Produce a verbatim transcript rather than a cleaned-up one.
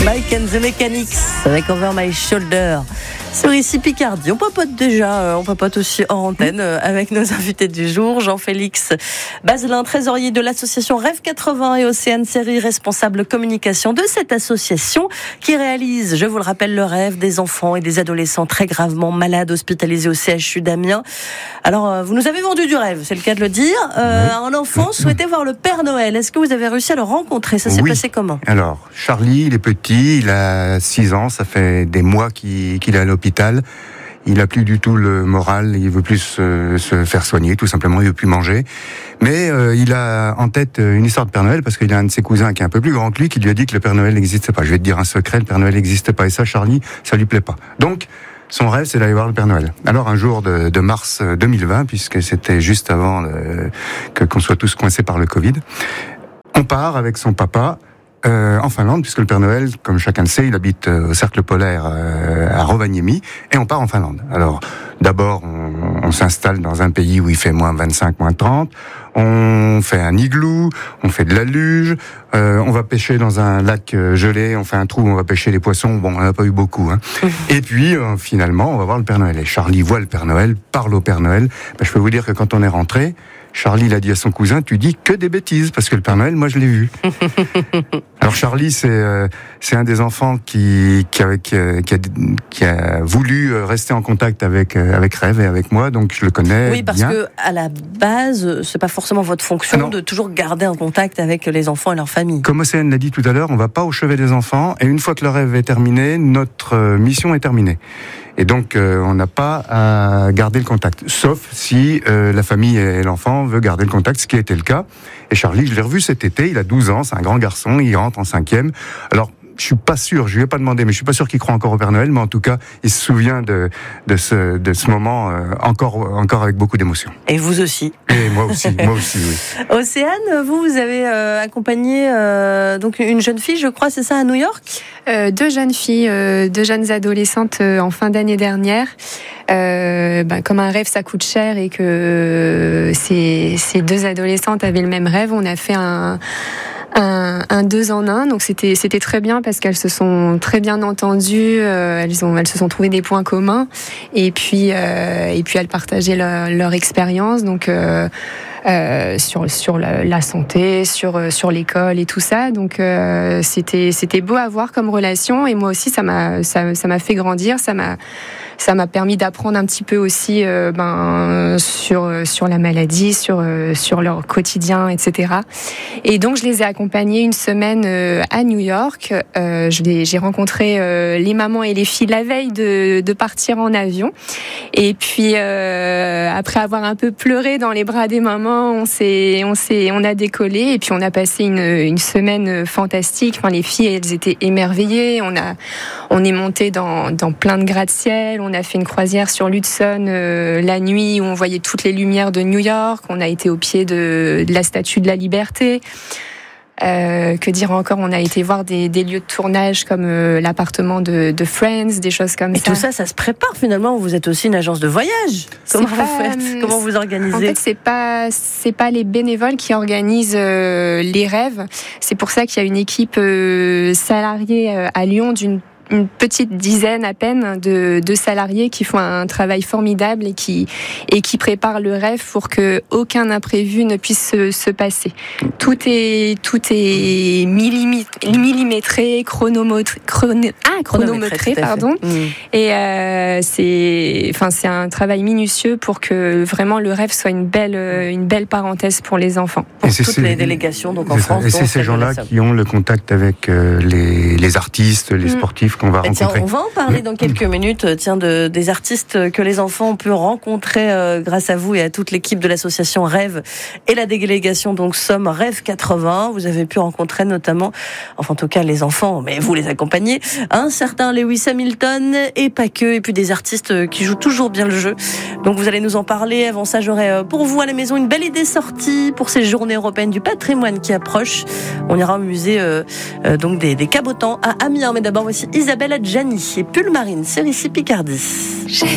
Mike and the Mechanics avec Over My Shoulder. Sur ici Picardie, on papote déjà, on papote aussi hors antenne avec nos invités du jour, Jean-Félix Bazelin, trésorier de l'association Rêve quatre-vingts et Océane Série, responsable communication de cette association qui réalise, je vous le rappelle, le rêve des enfants et des adolescents très gravement malades hospitalisés au C H U d'Amiens. Alors, vous nous avez vendu du rêve, c'est le cas de le dire. Euh, un enfant souhaitait voir le Père Noël. Est-ce que vous avez réussi à le rencontrer ? Ça s'est oui. passé comment ? Alors, Charlie, il est petit, il a six ans, ça fait des mois qu'il, qu'il est à l'hôpital. Il n'a plus du tout le moral, il veut plus euh, se faire soigner, tout simplement, il veut plus manger. Mais euh, il a en tête une histoire de Père Noël, parce qu'il y a un de ses cousins qui est un peu plus grand que lui, qui lui a dit que le Père Noël n'existait pas. Je vais te dire un secret, le Père Noël n'existe pas. Et ça, Charlie, ça lui plaît pas. Donc, son rêve, c'est d'aller voir le Père Noël. Alors, un jour de, de mars deux mille vingt, puisque c'était juste avant le, que, qu'on soit tous coincés par le Covid, on part avec son papa Euh, en Finlande, puisque le Père Noël, comme chacun le sait, il habite euh, au cercle polaire euh, à Rovaniemi, et on part en Finlande. Alors, d'abord, on, on s'installe dans un pays où il fait moins vingt-cinq, moins trente, on fait un igloo, on fait de la luge, euh, on va pêcher dans un lac euh, gelé, on fait un trou où on va pêcher les poissons, bon, on n'en a pas eu beaucoup, hein. Et puis, euh, finalement, on va voir le Père Noël. Et Charlie voit le Père Noël, parle au Père Noël. Ben, je peux vous dire que quand on est rentré, Charlie l'a dit à son cousin, tu dis que des bêtises, parce que le Père Noël, moi, je l'ai vu. Alors Charlie, c'est euh, c'est un des enfants qui qui a, qui, a, qui, a, qui a voulu rester en contact avec avec Rêve et avec moi, donc je le connais. Oui, parce bien. que à la base, c'est pas forcément votre fonction ah de toujours garder un contact avec les enfants et leur famille. Comme Océane l'a dit tout à l'heure, on va pas au chevet des enfants, et une fois que le rêve est terminé, notre mission est terminée. Et donc, euh, on n'a pas à garder le contact, sauf si euh, la famille et l'enfant veut garder le contact, ce qui a été le cas. Et Charlie, je l'ai revu cet été, il a douze ans, c'est un grand garçon, il rentre en cinquième. Alors, je suis pas sûr, je lui ai pas demandé, mais je suis pas sûr qu'il croit encore au Père Noël, mais en tout cas, il se souvient de, de ce, de ce moment euh, encore, encore avec beaucoup d'émotion. Et vous aussi. Et moi aussi, moi aussi, oui. Océane, vous, vous avez euh, accompagné euh, donc une jeune fille, je crois, c'est ça, à New York ? euh, Deux jeunes filles, euh, deux jeunes adolescentes euh, en fin d'année dernière. Euh, bah, comme un rêve, ça coûte cher et que euh, ces, ces deux adolescentes avaient le même rêve, on a fait un... Un, un deux en un, donc c'était c'était très bien parce qu'elles se sont très bien entendues, euh, elles ont elles se sont trouvées des points communs et puis euh, et puis elles partageaient leur, leur expérience, donc euh, euh, sur sur la, la santé, sur sur l'école et tout ça, donc euh, c'était c'était beau à voir comme relation, et moi aussi ça m'a ça ça m'a fait grandir, ça m'a ça m'a permis d'apprendre un petit peu aussi euh, ben sur sur la maladie, sur sur leur quotidien, et cetera. Et donc je les ai accompagnés une semaine euh, à New York. Euh, je les, j'ai rencontré euh, les mamans et les filles la veille de de partir en avion. Et puis euh, après avoir un peu pleuré dans les bras des mamans, on s'est on s'est on a décollé et puis on a passé une une semaine fantastique. Enfin, les filles, elles étaient émerveillées. On a on est monté dans dans plein de gratte-ciel. On a fait une croisière sur l'Hudson euh, la nuit où on voyait toutes les lumières de New York. On a été au pied de, de la Statue de la Liberté. Euh, que dire encore, on a été voir des, des lieux de tournage comme euh, l'appartement de, de Friends, des choses comme et ça. Et tout ça, ça se prépare finalement. Vous êtes aussi une agence de voyage. Comment vous faites ? Comment vous organisez ? En fait, c'est pas c'est pas les bénévoles qui organisent euh, les rêves. C'est pour ça qu'il y a une équipe euh, salariée euh, à Lyon d'une une petite dizaine à peine de, de salariés qui font un travail formidable et qui, et qui préparent le rêve pour que aucun imprévu ne puisse se, se passer. Tout est, tout est millimétré, chronométré, chrono, ah, chronométré, pardon. Mmh. Et euh, c'est, enfin, c'est un travail minutieux pour que vraiment le rêve soit une belle, une belle parenthèse pour les enfants. Pour et c'est toutes ces, les délégations, donc en France. Et c'est ces gens-là qui ont le contact avec euh, les, les artistes, les mmh. sportifs qu'on va rencontrer. Tiens, on va en parler dans quelques minutes, tiens, de, des artistes que les enfants ont pu rencontrer euh, grâce à vous et à toute l'équipe de l'association Rêve et la délégation donc Somme Rêve quatre-vingts. Vous avez pu rencontrer notamment, enfin en tout cas les enfants, mais vous les accompagnez, un certain Lewis Hamilton et pas que, et puis des artistes qui jouent toujours bien le jeu. Donc vous allez nous en parler. Avant ça, j'aurai pour vous à la maison une belle idée sortie pour ces journées européennes du patrimoine qui approchent. On ira au musée euh, euh, donc des, des Cabotans à Amiens. Mais d'abord, voici Isabelle Adjani et Pull Marine, c'est ici Picardie.